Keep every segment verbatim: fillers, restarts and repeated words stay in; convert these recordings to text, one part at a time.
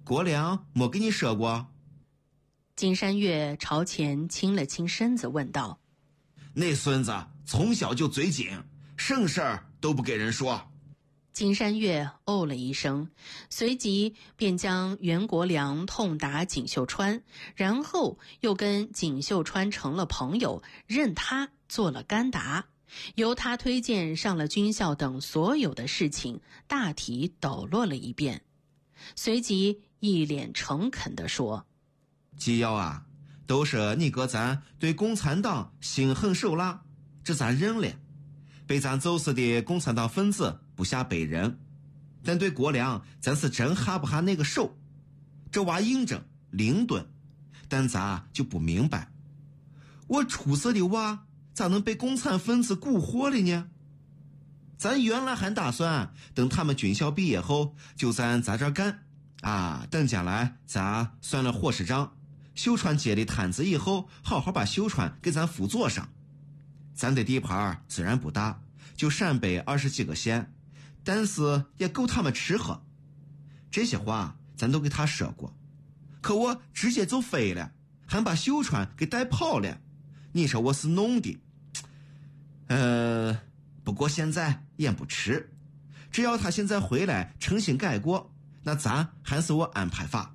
国良没给你说过？ 金山月朝前倾了倾身子问道： 那孙子从小就嘴紧，省事儿都不给人说。 金山月哦了一声，随即便将袁国良痛打锦绣川，然后又跟锦绣川成了朋友，任他做了干达，由他推荐上了军校等所有的事情，大体抖落了一遍，随即一脸诚恳地说： 纪要啊，都是你哥咱对共产党心狠手辣，这咱认了。被咱走死的共产党分子不下百人，但对国良咱是真下不下那个手。这娃硬正灵钝，但咱就不明白，我出色的娃咋能被共产分子蛊惑了呢？咱原来还打算等他们军校毕业后就咱咱这儿干啊，等将来咱算了伙食账，秀川接的摊子以后，好好把秀川给咱辅佐上。咱的地盘虽然不大，就陕北二十几个县，但是也够他们吃喝。这些话咱都给他说过，可我直接就飞了，还把秀川给带跑了。你说我是弄的，呃，不过现在也不迟，只要他现在回来诚心改过，那咱还是我安排法。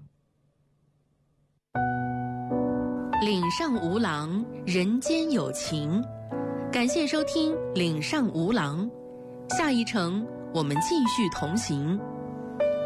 岭上无郎，人间有情。感谢收听岭上无郎，下一程我们继续同行。